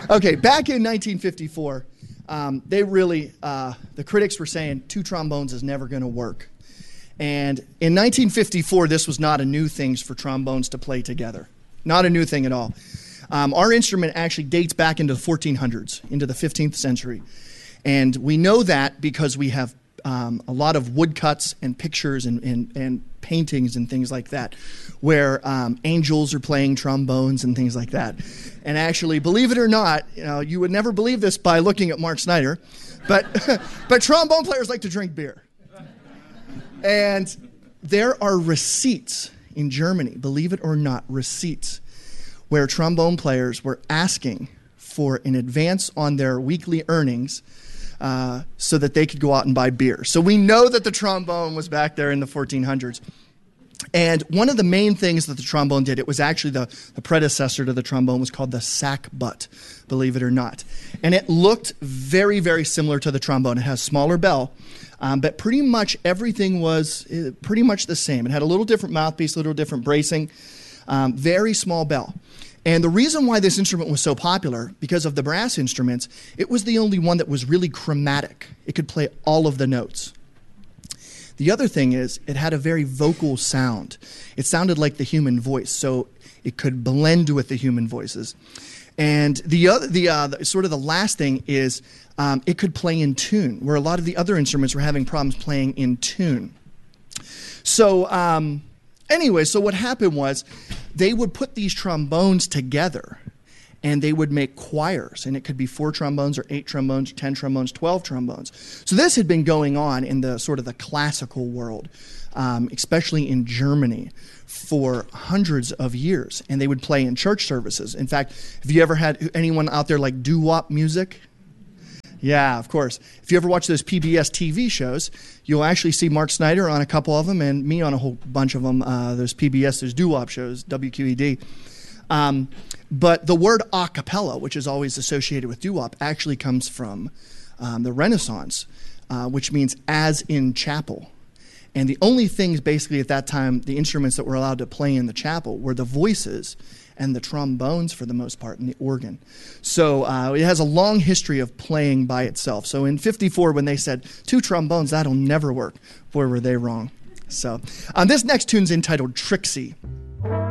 Okay, back in 1954, the critics were saying 2 trombones is never going to work. And in 1954, this was not a new thing for trombones to play together. Not a new thing at all. Our instrument actually dates back into the 1400s, into the 15th century. And we know that because we have a lot of woodcuts and pictures and paintings and things like that, where angels are playing trombones and things like that. And actually, believe it or not, you would never believe this by looking at Mark Snyder, but trombone players like to drink beer. And there are receipts in Germany, believe it or not, receipts, where trombone players were asking for an advance on their weekly earnings so that they could go out and buy beer. So we know that the trombone was back there in the 1400s. And one of the main things that the trombone did, it was actually the predecessor to the trombone, was called the sackbut, believe it or not. And it looked very, very similar to the trombone. It has a smaller bell, but pretty much everything was pretty much the same. It had a little different mouthpiece, a little different bracing, very small bell. And the reason why this instrument was so popular, because of the brass instruments, it was the only one that was really chromatic. It could play all of the notes. The other thing is, it had a very vocal sound. It sounded like the human voice, so it could blend with the human voices. And the last thing is, it could play in tune, where a lot of the other instruments were having problems playing in tune. So anyway, so what happened was, they would put these trombones together, and they would make choirs, and it could be 4 trombones or 8 trombones, 10 trombones, 12 trombones. So this had been going on in the sort of the classical world, especially in Germany, for hundreds of years, and they would play in church services. In fact, have you ever had anyone out there like doo-wop music? Yeah, of course. If you ever watch those PBS TV shows, you'll actually see Mark Snyder on a couple of them and me on a whole bunch of them. Those PBS, those doo-wop shows, WQED. But the word a cappella, which is always associated with doo-wop, actually comes from the Renaissance, which means as in chapel. And the only things basically at that time, the instruments that were allowed to play in the chapel were the voices and the trombones for the most part, and the organ. So it has a long history of playing by itself. So in 54, when they said 2 trombones, that'll never work, boy, were they wrong. So this next tune's entitled Trixie.